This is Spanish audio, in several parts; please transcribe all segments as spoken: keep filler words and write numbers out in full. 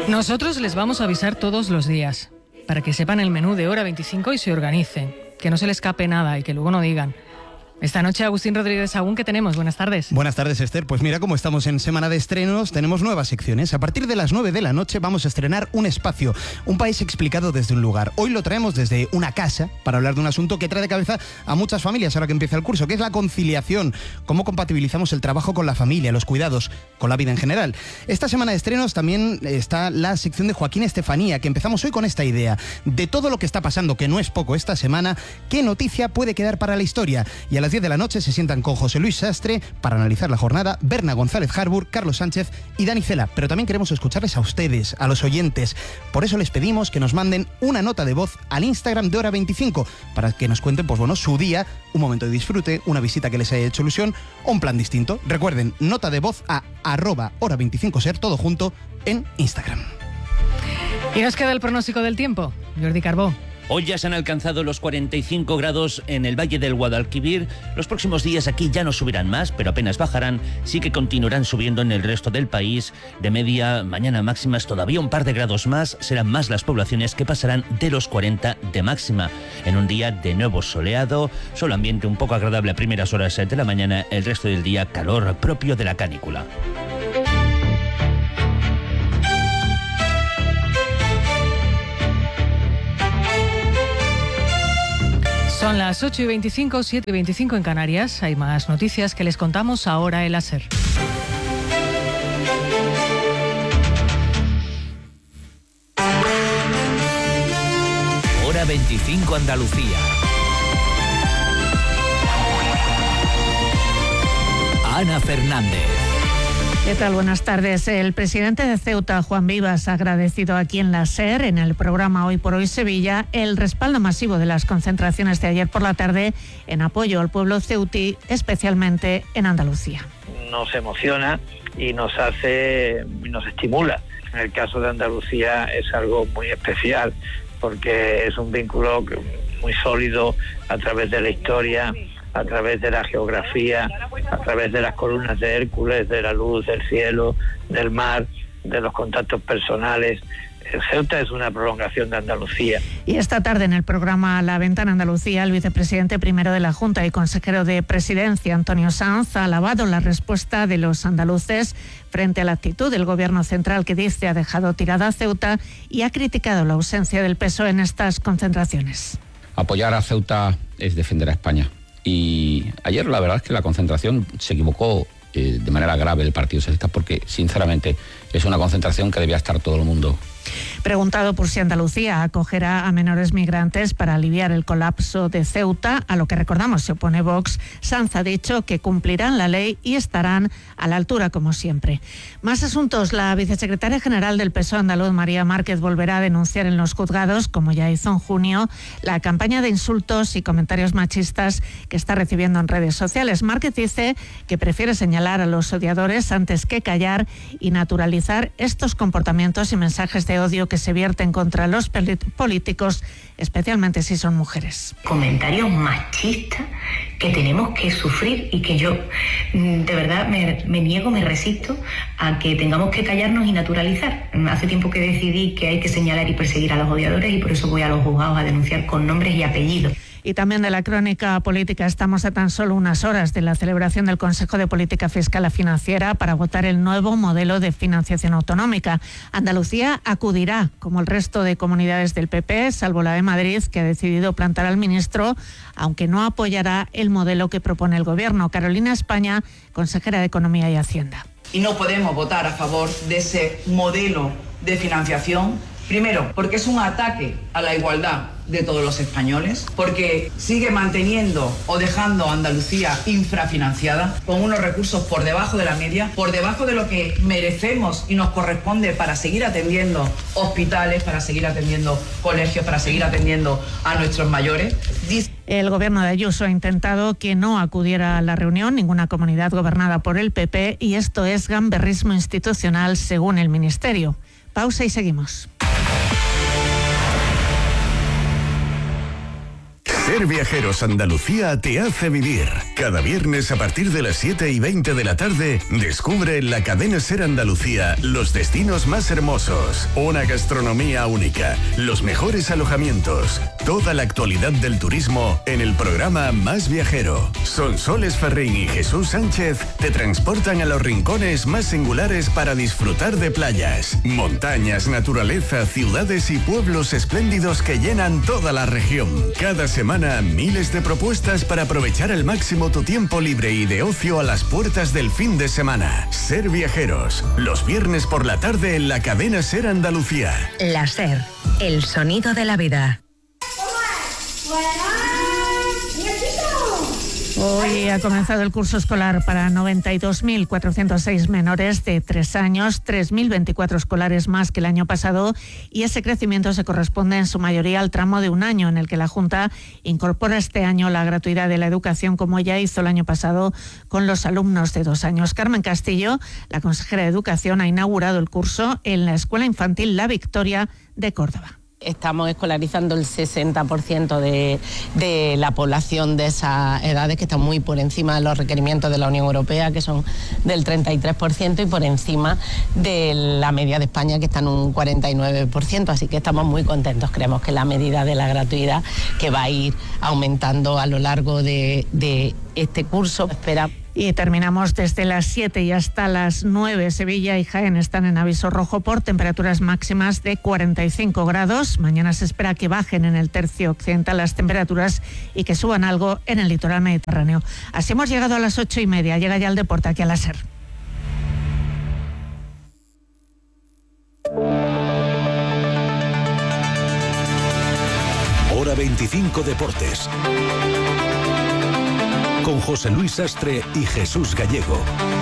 Nosotros les vamos a avisar todos los días, para que sepan el menú de Hora veinticinco y se organicen, que no se les escape nada y que luego no digan. Esta noche, Agustín Rodríguez Sagún, ¿qué tenemos? Buenas tardes. Buenas tardes, Esther. Pues mira, como estamos en semana de estrenos, tenemos nuevas secciones. A partir de las nueve de la noche vamos a estrenar Un Espacio, un país explicado desde un lugar. Hoy lo traemos desde una casa para hablar de un asunto que trae de cabeza a muchas familias ahora que empieza el curso, que es la conciliación. Cómo compatibilizamos el trabajo con la familia, los cuidados, con la vida en general. Esta semana de estrenos también está la sección de Joaquín Estefanía, que empezamos hoy con esta idea. De todo lo que está pasando, que no es poco esta semana, ¿qué noticia puede quedar para la historia? Y a las diez de la noche se sientan con José Luis Sastre para analizar la jornada, Berna González Harbour, Carlos Sánchez y Dani Cela. Pero también queremos escucharles a ustedes, a los oyentes. Por eso les pedimos que nos manden una nota de voz al Instagram de Hora veinticinco para que nos cuenten, pues bueno, su día, un momento de disfrute, una visita que les haya hecho ilusión o un plan distinto. Recuerden, nota de voz a arroba hora veinticinco ser, todo junto, en Instagram. ¿Y nos queda el pronóstico del tiempo? Jordi Carbó. Hoy ya se han alcanzado los cuarenta y cinco grados en el Valle del Guadalquivir. Los próximos días aquí ya no subirán más, pero apenas bajarán. Sí que continuarán subiendo en el resto del país. De media, mañana máximas todavía un par de grados más. Serán más las poblaciones que pasarán de los cuarenta de máxima. En un día de nuevo soleado, solo ambiente un poco agradable a primeras horas de la mañana. El resto del día calor propio de la canícula. Son las ocho y veinticinco, siete y veinticinco en Canarias. Hay más noticias que les contamos ahora en la SER. Hora veinticinco Andalucía. Ana Fernández. ¿Qué tal? Buenas tardes. El presidente de Ceuta, Juan Vivas, ha agradecido aquí en la SER, en el programa Hoy por Hoy Sevilla, el respaldo masivo de las concentraciones de ayer por la tarde en apoyo al pueblo ceutí, especialmente en Andalucía. Nos emociona y nos hace, nos estimula. En el caso de Andalucía es algo muy especial porque es un vínculo muy sólido a través de la historia, a través de la geografía, a través de las columnas de Hércules, de la luz, del cielo, del mar, de los contactos personales. Ceuta es una prolongación de Andalucía. Y esta tarde en el programa La Ventana Andalucía, el vicepresidente primero de la Junta y consejero de Presidencia, Antonio Sanz, ha alabado la respuesta de los andaluces frente a la actitud del Gobierno central que dice ha dejado tirada a Ceuta y ha criticado la ausencia del P S O E en estas concentraciones. Apoyar a Ceuta es defender a España. Y ayer la verdad es que la concentración se equivocó eh, de manera grave el Partido Socialista porque sinceramente es una concentración que debía estar todo el mundo. Preguntado por si Andalucía acogerá a menores migrantes para aliviar el colapso de Ceuta, a lo que recordamos se opone Vox, Sanz ha dicho que cumplirán la ley y estarán a la altura como siempre. Más asuntos. La vicesecretaria general del P S O E andaluz, María Márquez, volverá a denunciar en los juzgados, como ya hizo en junio, la campaña de insultos y comentarios machistas que está recibiendo en redes sociales. Márquez dice que prefiere señalar a los odiadores antes que callar y naturalizar estos comportamientos y mensajes de odio que se vierten contra los políticos, especialmente si son mujeres. Comentarios machistas que tenemos que sufrir y que yo de verdad me, me niego, me resisto a que tengamos que callarnos y naturalizar. Hace tiempo que decidí que hay que señalar y perseguir a los odiadores y por eso voy a los juzgados a denunciar con nombres y apellidos. Y también de la crónica política. Estamos a tan solo unas horas de la celebración del Consejo de Política Fiscal y Financiera para votar el nuevo modelo de financiación autonómica. Andalucía acudirá, como el resto de comunidades del P P, salvo la de Madrid, que ha decidido plantar al ministro, aunque no apoyará el modelo que propone el Gobierno. Carolina España, consejera de Economía y Hacienda. Y no podemos votar a favor de ese modelo de financiación. Primero, porque es un ataque a la igualdad de todos los españoles, porque sigue manteniendo o dejando a Andalucía infrafinanciada, con unos recursos por debajo de la media, por debajo de lo que merecemos y nos corresponde para seguir atendiendo hospitales, para seguir atendiendo colegios, para seguir atendiendo a nuestros mayores. El gobierno de Ayuso ha intentado que no acudiera a la reunión ninguna comunidad gobernada por el P P y esto es gamberrismo institucional según el Ministerio. Pausa y seguimos. Ser Viajeros Andalucía te hace vivir. Cada viernes a partir de las siete y veinte de la tarde, descubre en la cadena Ser Andalucía los destinos más hermosos, una gastronomía única, los mejores alojamientos, toda la actualidad del turismo en el programa Más Viajero. Sonsoles Ferrín y Jesús Sánchez te transportan a los rincones más singulares para disfrutar de playas, montañas, naturaleza, ciudades y pueblos espléndidos que llenan toda la región. Cada semana, miles de propuestas para aprovechar al máximo tu tiempo libre y de ocio a las puertas del fin de semana. Ser Viajeros, los viernes por la tarde en la cadena Ser Andalucía. La Ser, el sonido de la vida. Hoy ha comenzado el curso escolar para noventa y dos mil cuatrocientos seis menores de tres años, tres mil veinticuatro escolares más que el año pasado, y ese crecimiento se corresponde en su mayoría al tramo de un año en el que la Junta incorpora este año la gratuidad de la educación, como ya hizo el año pasado con los alumnos de dos años. Carmen Castillo, la consejera de Educación, ha inaugurado el curso en la Escuela Infantil La Victoria de Córdoba. Estamos escolarizando el sesenta por ciento de, de la población de esas edades, que están muy por encima de los requerimientos de la Unión Europea, que son del treinta y tres por ciento, y por encima de la media de España, que está en un cuarenta y nueve por ciento. Así que estamos muy contentos. Creemos que la medida de la gratuidad, que va a ir aumentando a lo largo de, de este curso, espera. Y terminamos desde las siete y hasta las nueve. Sevilla y Jaén están en aviso rojo por temperaturas máximas de cuarenta y cinco grados. Mañana se espera que bajen en el tercio occidental las temperaturas y que suban algo en el litoral mediterráneo. Así hemos llegado a las ocho y media. Llega ya el deporte aquí a la Ser. Hora veinticinco Deportes. Con José Luis Sastre y Jesús Gallego.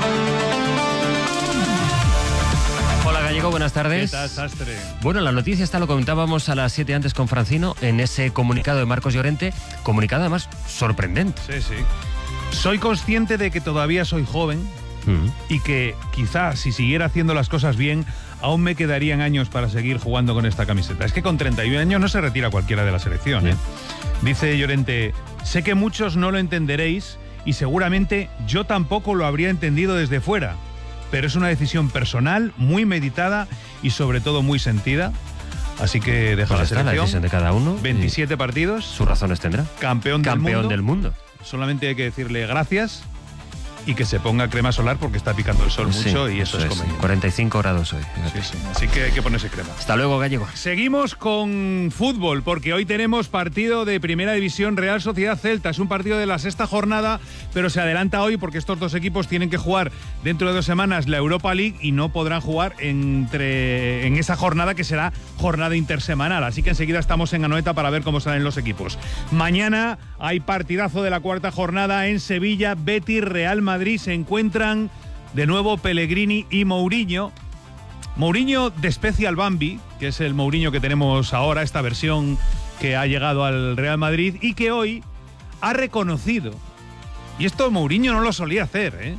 Hola Gallego, buenas tardes. ¿Qué tal, Sastre? Bueno, la noticia está, lo comentábamos a las siete antes con Francino, en ese comunicado de Marcos Llorente, comunicado además sorprendente. Sí, sí. Soy consciente de que todavía soy joven mm. y que quizás si siguiera haciendo las cosas bien, aún me quedarían años para seguir jugando con esta camiseta. Es que con treinta y un años no se retira cualquiera de la selección, ¿eh? Dice Llorente, sé que muchos no lo entenderéis y seguramente yo tampoco lo habría entendido desde fuera, pero es una decisión personal, muy meditada y sobre todo muy sentida. Así que deja la selección. La decisión de cada uno. veintisiete partidos. Sus razones tendrá. Campeón, del, Campeón mundo. del mundo. Solamente hay que decirle gracias y que se ponga crema solar porque está picando el sol mucho sí, y eso es conveniente. cuarenta y cinco grados hoy. Sí, sí. Así que hay que ponerse crema. Hasta luego, Gallego. Seguimos con fútbol porque hoy tenemos partido de Primera División Real Sociedad Celta. Es un partido de la sexta jornada, pero se adelanta hoy porque estos dos equipos tienen que jugar dentro de dos semanas la Europa League y no podrán jugar entre en esa jornada que será jornada intersemanal. Así que enseguida estamos en Anoeta para ver cómo salen los equipos. Mañana hay partidazo de la cuarta jornada en Sevilla, Betis Real Madrid. Madrid se encuentran de nuevo Pellegrini y Mourinho. Mourinho desprecia al Bambi, que es el Mourinho que tenemos ahora, esta versión que ha llegado al Real Madrid y que hoy ha reconocido, y esto Mourinho no lo solía hacer, ¿eh?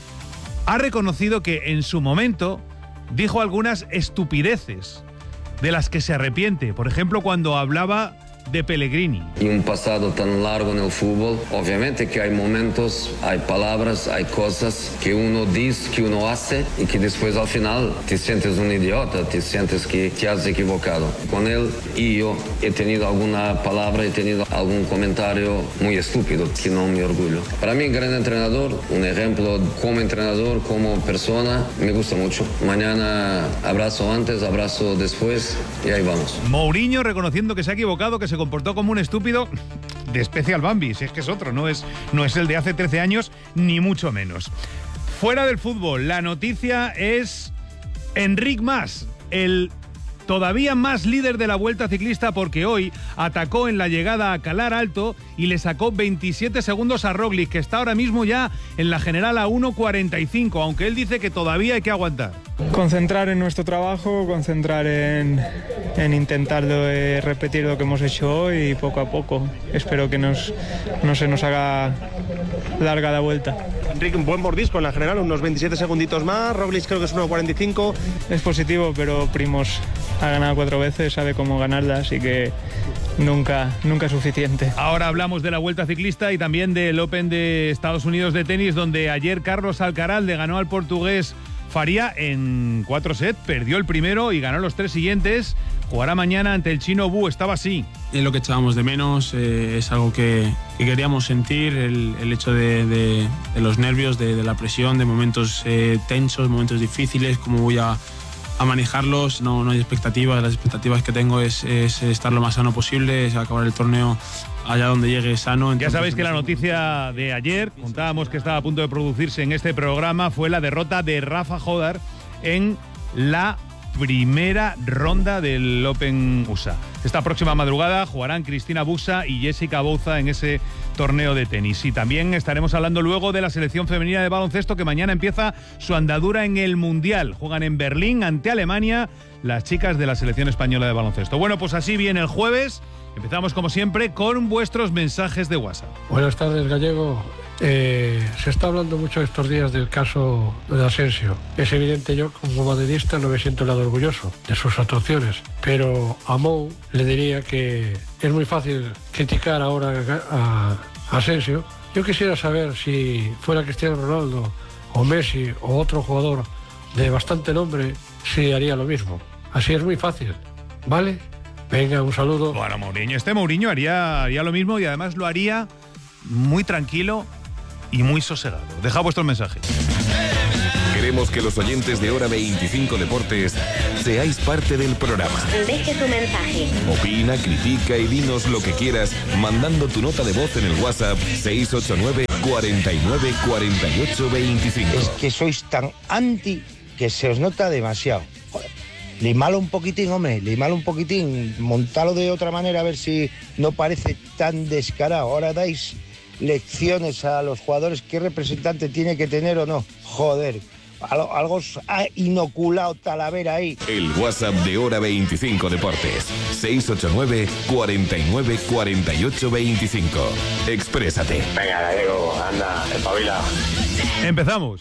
ha reconocido que en su momento dijo algunas estupideces de las que se arrepiente. Por ejemplo, cuando hablaba de Pellegrini. Y un pasado tan largo en el fútbol, obviamente que hay momentos, hay palabras, hay cosas que uno dice, que uno hace y que después al final te sientes un idiota, te sientes que te has equivocado. Con él y yo he tenido alguna palabra, he tenido algún comentario muy estúpido que no me orgullo. Para mí, gran entrenador, un ejemplo como entrenador, como persona, me gusta mucho. Mañana abrazo antes, abrazo después y ahí vamos. Mourinho reconociendo que se ha equivocado, que se comportó como un estúpido, de especial Bambi, si es que es otro, no es, no es el de hace trece años, ni mucho menos. Fuera del fútbol, la noticia es Enric Mas, el todavía más líder de la Vuelta Ciclista, porque hoy atacó en la llegada a Calar Alto y le sacó veintisiete segundos a Roglic, que está ahora mismo ya en la general a uno cuarenta y cinco, aunque él dice que todavía hay que aguantar. Concentrar en nuestro trabajo, concentrar en, en intentar de repetir lo que hemos hecho hoy y poco a poco. Espero que nos, no se nos haga larga la vuelta. Enrique, un buen mordisco en la general, unos veintisiete segunditos más, Roglic creo que es uno cuarenta y cinco. Es positivo, pero Primož ha ganado cuatro veces, sabe cómo ganarla, así que nunca, nunca es suficiente. Ahora hablamos de la Vuelta Ciclista y también del Open de Estados Unidos de tenis, donde ayer Carlos Alcaraz le ganó al portugués Faria en cuatro sets, perdió el primero y ganó los tres siguientes. Jugará mañana ante el chino Bu, estaba así. Es lo que echábamos de menos, eh, es algo que, que queríamos sentir, el, el hecho de, de, de los nervios, de, de la presión, de momentos eh, tensos, momentos difíciles, cómo voy a, a manejarlos. No, no hay expectativas, las expectativas que tengo es, es estar lo más sano posible, es acabar el torneo allá donde llegue sano. Entonces, ya sabéis que la noticia de ayer, contábamos que estaba a punto de producirse en este programa, fue la derrota de Rafa Jodar en la primera ronda del Open U S A. Esta próxima madrugada jugarán Cristina Busa y Jessica Bouza en ese torneo de tenis. Y también estaremos hablando luego de la selección femenina de baloncesto, que mañana empieza su andadura en el Mundial. Juegan en Berlín ante Alemania las chicas de la selección española de baloncesto. Bueno, pues así viene el jueves. Empezamos como siempre con vuestros mensajes de WhatsApp. Buenas tardes, Gallego. Eh, se está hablando mucho estos días del caso de Asensio. Es evidente, yo como madridista no me siento nada orgulloso de sus actuaciones, pero a Mou le diría que es muy fácil criticar ahora a, a Asensio. Yo quisiera saber si fuera Cristiano Ronaldo o Messi o otro jugador de bastante nombre, si haría lo mismo. Así es muy fácil, ¿vale? Venga, un saludo. Bueno, Mourinho, este Mourinho haría, haría lo mismo y además lo haría muy tranquilo y muy sosegado. Dejad vuestros mensajes. Queremos que los oyentes de Hora veinticinco Deportes seáis parte del programa. Deje tu mensaje. Opina, critica y dinos lo que quieras mandando tu nota de voz en el WhatsApp seis ocho nueve, cuarenta y nueve, cuarenta y ocho, veinticinco. Es que sois tan anti que se os nota demasiado. Joder. Limalo un poquitín, hombre, limalo un poquitín, montalo de otra manera a ver si no parece tan descarado. Ahora dais lecciones a los jugadores qué representante tiene que tener o no. Joder, algo, algo ha inoculado Talavera ahí. El WhatsApp de Hora veinticinco Deportes, seis ocho nueve, cuarenta y nueve, cuarenta y ocho, veinticinco. Exprésate. Venga, Gallego, anda, espabila. Empezamos.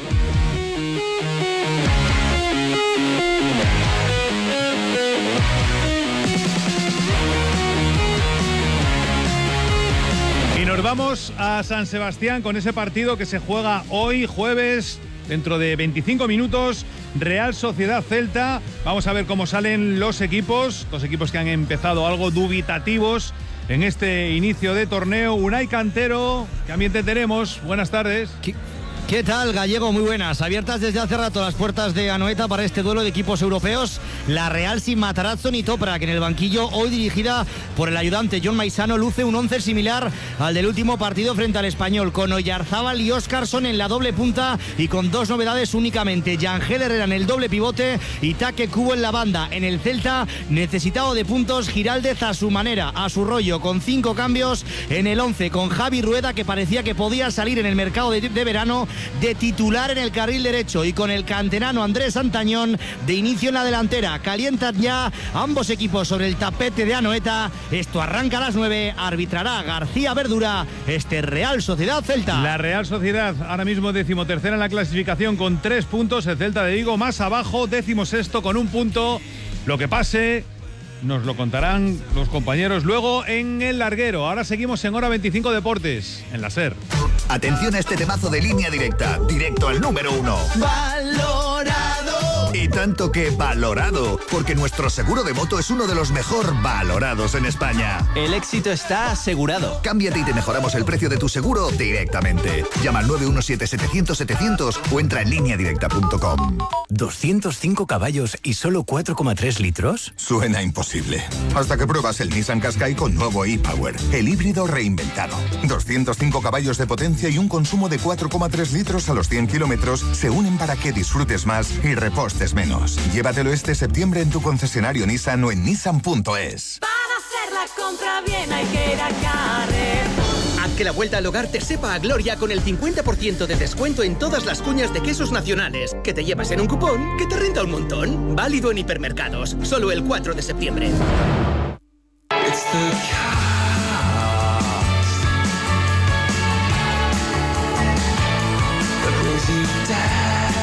Y nos vamos a San Sebastián con ese partido que se juega hoy, jueves, dentro de veinticinco minutos, Real Sociedad Celta. Vamos a ver cómo salen los equipos, los equipos que han empezado algo dubitativos en este inicio de torneo. Unai Cantero, ¿qué ambiente tenemos? Buenas tardes. ¿Qué? ¿Qué tal, Gallego? Muy buenas. Abiertas desde hace rato las puertas de Anoeta para este duelo de equipos europeos. La Real sin Matarazzo ni Toprak en el banquillo, hoy dirigida por el ayudante John Maisano, luce un once similar al del último partido frente al Español, con Oyarzábal y Óscarson en la doble punta y con dos novedades únicamente: Yangel Herrera en el doble pivote y Taque Cubo en la banda. En el Celta, necesitado de puntos, Giraldez a su manera, a su rollo, con cinco cambios en el once, con Javi Rueda, que parecía que podía salir en el mercado de, de verano de titular en el carril derecho, y con el canterano Andrés Antañón de inicio en la delantera. Calientan ya ambos equipos sobre el tapete de Anoeta. Esto arranca a las nueve, arbitrará García Verdura este Real Sociedad Celta. La Real Sociedad ahora mismo decimotercera en la clasificación con tres puntos, el Celta de Vigo más abajo, decimosexto con un punto. Lo que pase nos lo contarán los compañeros luego en el larguero. Ahora seguimos en Hora veinticinco Deportes, en la SER. Atención a este temazo de Línea Directa, directo al número uno. ¡Valorado! Y tanto que valorado, porque nuestro seguro de moto es uno de los mejor valorados en España. El éxito está asegurado. Cámbiate y te mejoramos el precio de tu seguro directamente. Llama al nueve uno siete, setecientos, setecientos o entra en línea directa punto com. ¿doscientos cinco caballos y solo cuatro coma tres litros? Suena imposible. Hasta que pruebas el Nissan Qashqai con nuevo e-Power, el híbrido reinventado. doscientos cinco caballos de potencia y un consumo de cuatro coma tres litros a los cien kilómetros se unen para que disfrutes más y repostes menos. Llévatelo este septiembre en tu concesionario Nissan o en nissan punto es. Para hacer la compra bien hay que ir a Carrefour. Haz que la vuelta al hogar te sepa a gloria con el cincuenta por ciento de descuento en todas las cuñas de quesos nacionales, que te llevas en un cupón que te renta un montón. Válido en hipermercados, solo el cuatro de septiembre. Vamos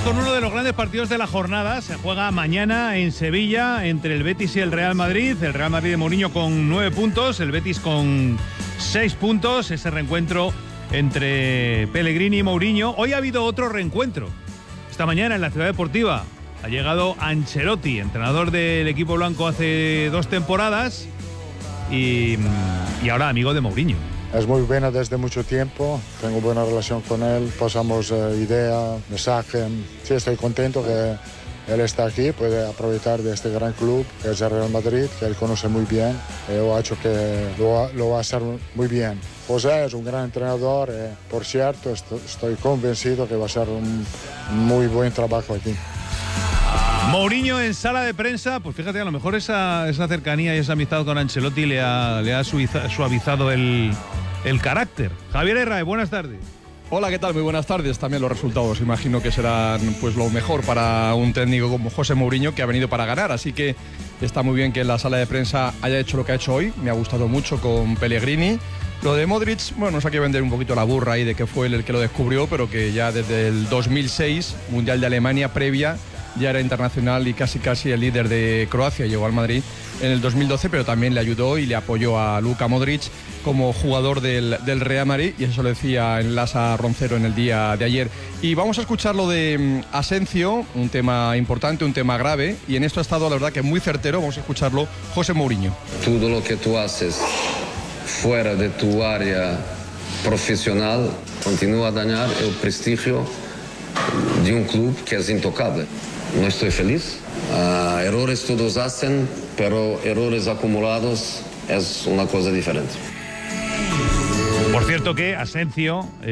con uno de los grandes partidos de la jornada. Se juega mañana en Sevilla entre el Betis y el Real Madrid. El Real Madrid de Mourinho con nueve puntos, el Betis con seis puntos. Ese reencuentro entre Pellegrini y Mourinho. Hoy ha habido otro reencuentro. Esta mañana en la Ciudad Deportiva ha llegado Ancelotti, entrenador del equipo blanco hace dos temporadas y, y ahora amigo de Mourinho. Es muy buena desde mucho tiempo, tengo buena relación con él, pasamos uh, ideas, mensajes. Sí, estoy contento que él está aquí, puede aprovechar de este gran club que es el Real Madrid, que él conoce muy bien. Yo he hecho que lo, lo va a hacer muy bien. José es un gran entrenador, eh, por cierto, estoy, estoy convencido que va a ser un muy buen trabajo aquí. Mourinho en sala de prensa, pues fíjate, a lo mejor esa, esa cercanía y esa amistad con Ancelotti le ha, le ha suiza, suavizado el, el carácter. Javier Herrera, buenas tardes. Hola, ¿qué tal? Muy buenas tardes. También los resultados, imagino que serán pues lo mejor para un técnico como José Mourinho, que ha venido para ganar, así que está muy bien que en la sala de prensa haya hecho lo que ha hecho hoy. Me ha gustado mucho con Pellegrini. Lo de Modric, bueno, nos hay que vender un poquito la burra ahí de que fue él el que lo descubrió, pero que ya desde el dos mil seis, Mundial de Alemania previa, ya era internacional y casi casi el líder de Croacia. Llegó al Madrid en el dos mil doce, pero también le ayudó y le apoyó a Luka Modric como jugador del, del Real Madrid, y eso lo decía en Lasa Roncero en el día de ayer. Y vamos a escuchar lo de Asensio, un tema importante, un tema grave, y en esto ha estado la verdad que muy certero. Vamos a escucharlo José Mourinho. Todo lo que tú haces fuera de tu área profesional continúa a dañar el prestigio de un club que es intocable. No estoy feliz. Uh, errores todos hacen, pero errores acumulados es una cosa diferente. Por cierto que Asensio...